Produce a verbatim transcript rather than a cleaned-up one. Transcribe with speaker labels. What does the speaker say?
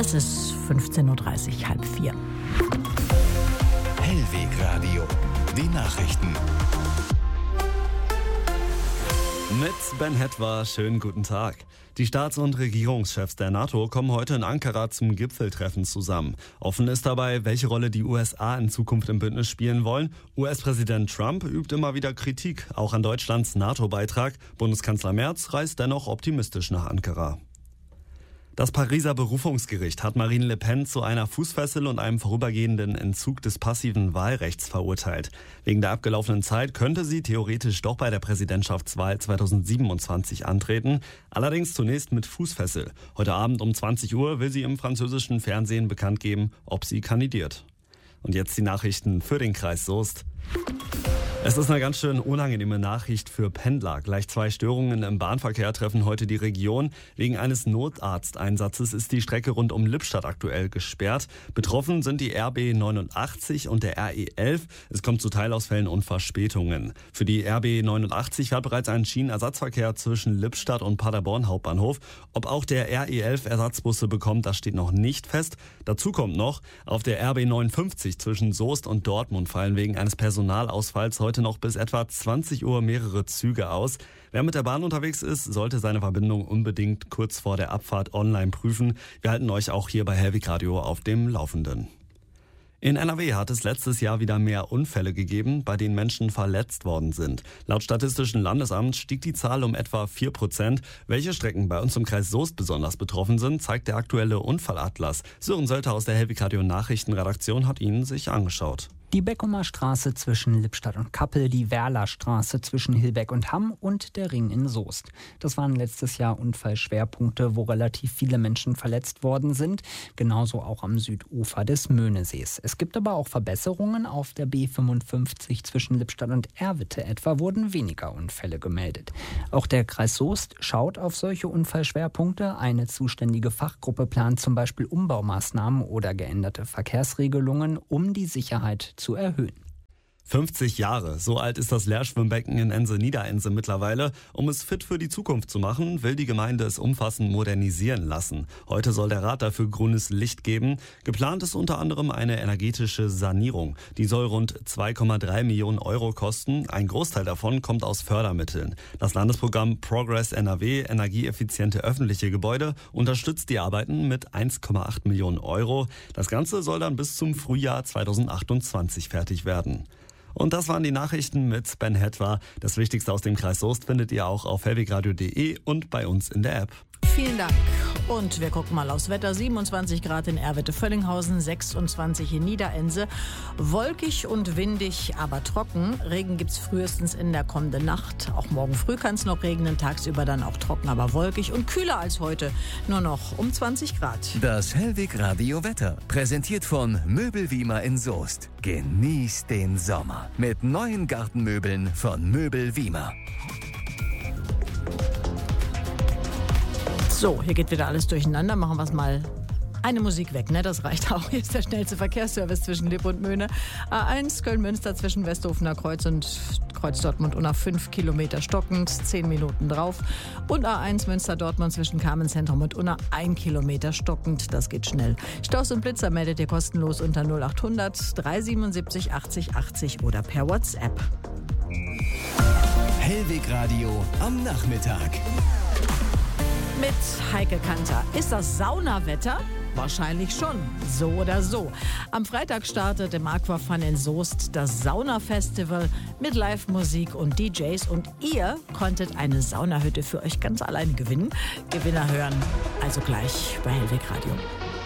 Speaker 1: Es ist fünfzehn Uhr dreißig, halb vier.
Speaker 2: Hellweg Radio, die Nachrichten.
Speaker 3: Mit Ben Hetwa, schönen guten Tag. Die Staats- und Regierungschefs der NATO kommen heute in Ankara zum Gipfeltreffen zusammen. Offen ist dabei, welche Rolle die U S A in Zukunft im Bündnis spielen wollen. U S-Präsident Trump übt immer wieder Kritik, auch an Deutschlands NATO-Beitrag. Bundeskanzler Merz reist dennoch optimistisch nach Ankara. Das Pariser Berufungsgericht hat Marine Le Pen zu einer Fußfessel und einem vorübergehenden Entzug des passiven Wahlrechts verurteilt. Wegen der abgelaufenen Zeit könnte sie theoretisch doch bei der Präsidentschaftswahl zweitausendsiebenundzwanzig antreten, allerdings zunächst mit Fußfessel. Heute Abend um zwanzig Uhr will sie im französischen Fernsehen bekannt geben, ob sie kandidiert. Und jetzt die Nachrichten für den Kreis Soest. Es ist eine ganz schön unangenehme Nachricht für Pendler. Gleich zwei Störungen im Bahnverkehr treffen heute die Region. Wegen eines Notarzteinsatzes ist die Strecke rund um Lippstadt aktuell gesperrt. Betroffen sind die R B neunundachtzig und der R E elf. Es kommt zu Teilausfällen und Verspätungen. Für die R B neunundachtzig fährt bereits ein Schienenersatzverkehr zwischen Lippstadt und Paderborn Hauptbahnhof. Ob auch der R E elf Ersatzbusse bekommt, das steht noch nicht fest. Dazu kommt noch, auf der R B neunundfünfzig zwischen Soest und Dortmund fallen wegen eines Personalausfalls heute noch bis etwa zwanzig Uhr mehrere Züge aus. Wer mit der Bahn unterwegs ist, sollte seine Verbindung unbedingt kurz vor der Abfahrt online prüfen. Wir halten euch auch hier bei Hellweg Radio auf dem Laufenden. In N R W hat es letztes Jahr wieder mehr Unfälle gegeben, bei denen Menschen verletzt worden sind. Laut Statistischen Landesamt stieg die Zahl um etwa vier Prozent. Welche Strecken bei uns im Kreis Soest besonders betroffen sind, zeigt der aktuelle Unfallatlas. Sören Sölter aus der Hellweg Radio Nachrichtenredaktion hat ihn sich angeschaut.
Speaker 4: Die Beckumer Straße zwischen Lippstadt und Kappel, die Werler-Straße zwischen Hilbeck und Hamm und der Ring in Soest. Das waren letztes Jahr Unfallschwerpunkte, wo relativ viele Menschen verletzt worden sind. Genauso auch am Südufer des Möhnesees. Es gibt aber auch Verbesserungen. Auf der B fünfundfünfzig zwischen Lippstadt und Erwitte etwa wurden weniger Unfälle gemeldet. Auch der Kreis Soest schaut auf solche Unfallschwerpunkte. Eine zuständige Fachgruppe plant zum Beispiel Umbaumaßnahmen oder geänderte Verkehrsregelungen, um die Sicherheit zu erhöhen.
Speaker 3: fünfzig Jahre, so alt ist das Lehrschwimmbecken in Ense-Niederense mittlerweile. Um es fit für die Zukunft zu machen, will die Gemeinde es umfassend modernisieren lassen. Heute soll der Rat dafür grünes Licht geben. Geplant ist unter anderem eine energetische Sanierung. Die soll rund zwei Komma drei Millionen Euro kosten. Ein Großteil davon kommt aus Fördermitteln. Das Landesprogramm Progress N R W, energieeffiziente öffentliche Gebäude, unterstützt die Arbeiten mit eins Komma acht Millionen Euro. Das Ganze soll dann bis zum Frühjahr zweitausendachtundzwanzig fertig werden. Und das waren die Nachrichten mit Ben Hetwa. Das Wichtigste aus dem Kreis Soest findet ihr auch auf hellwegradio punkt de und bei uns in der App.
Speaker 1: Vielen Dank. Und wir gucken mal aufs Wetter. siebenundzwanzig Grad in Erwitte-Völlinghausen, sechsundzwanzig in Niederense. Wolkig und windig, aber trocken. Regen gibt's frühestens in der kommenden Nacht. Auch morgen früh kann es noch regnen, tagsüber dann auch trocken, aber wolkig und kühler als heute. Nur noch um zwanzig Grad.
Speaker 2: Das Hellweg Radio Wetter, präsentiert von Möbelwiemer in Soest. Genießt den Sommer mit neuen Gartenmöbeln von Möbelwiemer.
Speaker 1: So, hier geht wieder alles durcheinander. Machen wir es mal eine Musik weg, ne? Das reicht auch. Hier ist der schnellste Verkehrsservice zwischen Lipp und Möhne. A eins Köln-Münster zwischen Westhofener Kreuz und Kreuz Dortmund-Unna fünf Kilometer stockend, zehn Minuten drauf. Und A eins Münster-Dortmund zwischen Carmenzentrum und Unna ein Kilometer stockend. Das geht schnell. Staus und Blitzer meldet ihr kostenlos unter null achthundert dreihundertsiebenundsiebzig achtzig achtzig oder per WhatsApp.
Speaker 2: Hellweg Radio am Nachmittag.
Speaker 1: Mit Heike Kanter. Ist das Saunawetter? Wahrscheinlich schon, so oder so. Am Freitag startet im Aquafun in Soest das Sauna-Festival mit Live-Musik und D Js. Und ihr konntet eine Saunahütte für euch ganz alleine gewinnen. Gewinner hören also gleich bei Hellweg Radio.